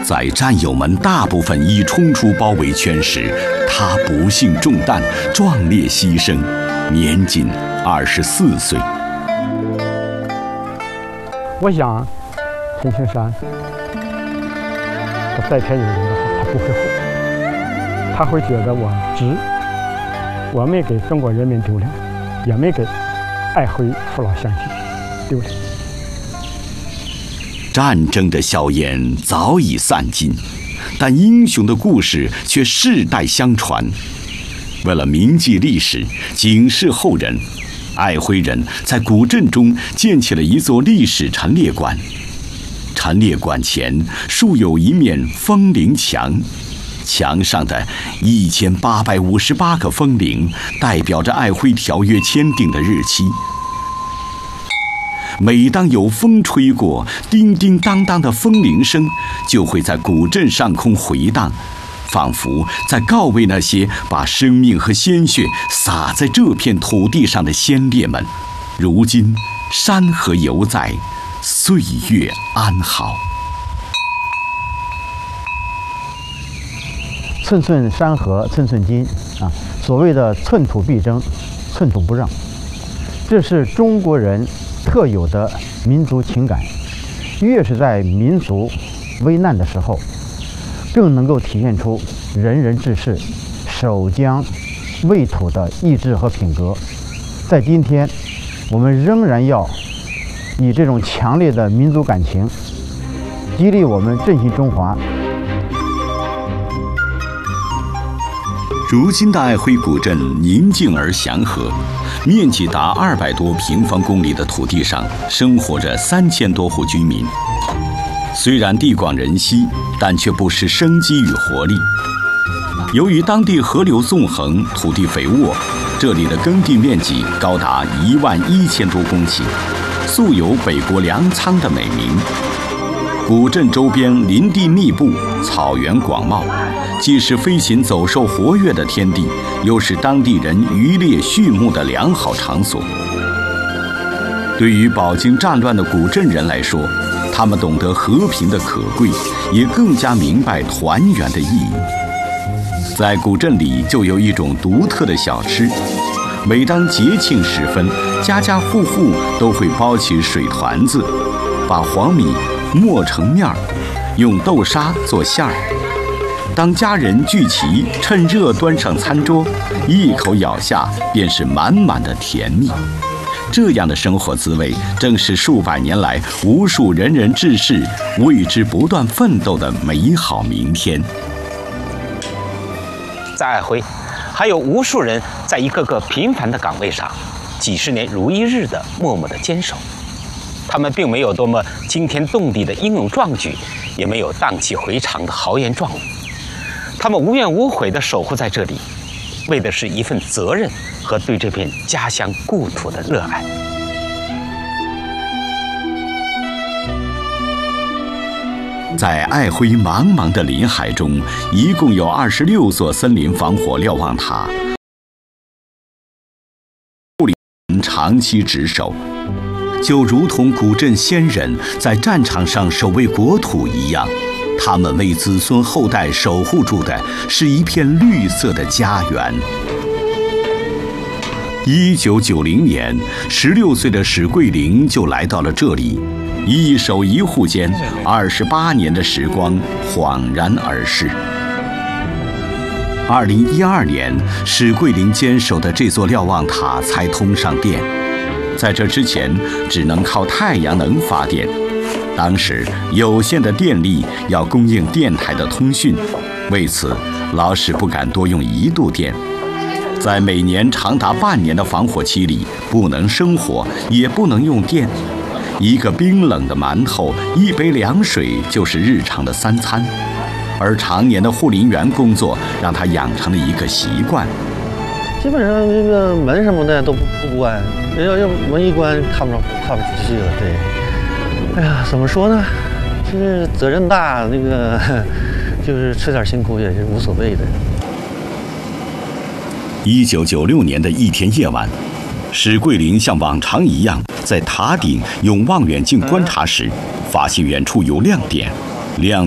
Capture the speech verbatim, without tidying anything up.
在战友们大部分已冲出包围圈时，他不幸中弹，壮烈牺牲，年仅二十四岁。 我想，陈庆山，他再天有人的话，他不会后悔，他会觉得我值，我没给中国人民丢脸，也没给爱辉父老乡亲丢脸。 战争的硝烟早已散尽，但英雄的故事却世代相传。为了铭记历史，警示后人，爱辉人在古镇中建起了一座历史陈列馆。陈列馆前竖有一面风铃墙，墙上的一千八百五十八个风铃代表着爱辉条约签订的日期。每当有风吹过，叮叮当当的风铃声就会在古镇上空回荡，仿佛在告慰那些把生命和鲜血洒在这片土地上的先烈们，如今山河犹在，岁月安好。 寸寸山河寸寸金啊，所谓的寸土必争，寸土不让，这是中国人特有的民族情感。越是在民族危难的时候，更能够体现出仁人志士、守疆卫土的意志和品格。在今天，我们仍然要以这种强烈的民族感情，激励我们振兴中华。 如今的爱辉古镇宁静而祥和，面积达二百多平方公里的土地上生活着三千多户居民。虽然地广人稀，但却不失生机与活力。由于当地河流纵横，土地肥沃，这里的耕地面积高达一万一千多公顷，素有“北国粮仓”的美名。古镇周边林地密布，草原广袤，既是飞禽走兽活跃的天地，又是当地人渔猎畜牧的良好场所。对于饱经战乱的古镇人来说，他们懂得和平的可贵，也更加明白团圆的意义。在古镇里就有一种独特的小吃，每当节庆时分，家家户户都会包起水团子，把黄米磨成面儿，用豆沙做馅儿。当家人聚齐，趁热端上餐桌，一口咬下便是满满的甜蜜。这样的生活滋味，正是数百年来无数仁人志士为之不断奋斗的美好明天。 在爱辉，还有无数人在一个个平凡的岗位上，几十年如一日的默默的坚守。他们并没有多么惊天动地的英勇壮举，也没有荡气回肠的豪言壮语。他们无怨无悔地守护在这里，为的是一份责任和对这片家乡故土的热爱。 在爱辉茫茫的林海中，一共有二十六座森林防火瞭望塔，长期值守，就如同古镇先人在战场上守卫国土一样。他们为子孙后代守护住的是一片绿色的家园。一九九零年，十六岁的史桂林就来到了这里，一守一户间，二十八年的时光恍然而逝。二零一二年，史桂林坚守的这座瞭望塔才通上电，在这之前，只能靠太阳能发电。当时有限的电力要供应电台的通讯，为此老史不敢多用一度电。在每年长达半年的防火期里，不能生火，也不能用电。一个冰冷的馒头，一杯凉水就是日常的三餐。而常年的护林员工作，让他养成了一个习惯。 基本上这个门什么的都不不关，要要门一关，看不着看不出去了。对。哎呀，怎么说呢？就是责任大，那个就是吃点辛苦也是无所谓的。 一九九六年的一天夜晚，史桂林像往常一样在塔顶用望远镜观察时，发现远处有亮点，亮